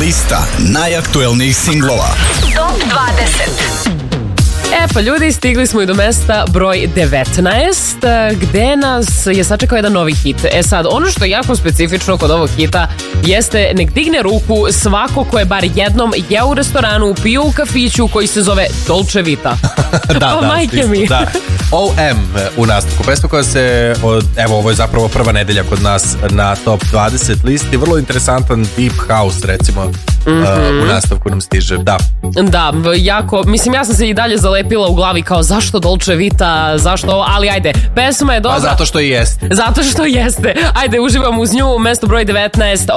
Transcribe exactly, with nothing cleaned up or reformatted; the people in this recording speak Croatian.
Lista najaktuelnijih singlova. Top dvadeset. E pa ljudi, stigli smo i do mesta broj devetnaest, gde nas je sačekao jedan novi hit. E sad, ono što je jako specifično kod ovog hita jeste nek digne ruku svako ko je bar jednom jeo u restoranu, pio u kafiću koji se zove Dolce Vita. da, Pa da, majke stisno, mi. da. O M u nastavku. Pesma koja se, od, evo ovo je zapravo prva nedelja kod nas na top dvadeset listi. Vrlo interesantan deep house recimo. Mm-hmm. Uh, u nastavku nam stiže, da. Da, jako, mislim ja sam se i dalje zalepila u glavi kao zašto Dolce Vita, zašto ovo, ali ajde, pesma je dobra. Pa zato što i jeste. Zato što jeste. Ajde, uživamo uz nju, mesto broj devetnaest.